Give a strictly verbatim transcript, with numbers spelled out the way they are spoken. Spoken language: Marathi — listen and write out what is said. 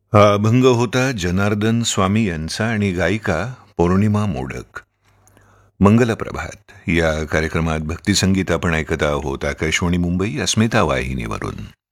हा अभंग होता जनार्दन स्वामी यांचा आणि गायिका पौर्णिमा मोडक. मंगलप्रभात या कार्यक्रमात भक्तिसंगीत आपण ऐकत आहोत आकाशवाणी मुंबई अस्मिता वाहिनीवरून.